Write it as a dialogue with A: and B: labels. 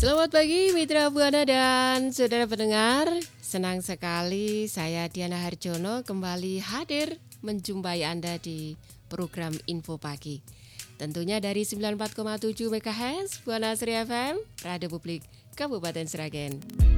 A: Selamat pagi Mitra Buana dan saudara pendengar. Senang sekali saya Diana Harjono kembali hadir menjumpai Anda di program Info Pagi. Tentunya dari 94,7 MHz Buana Sri FM, Radio Publik Kabupaten Sragen.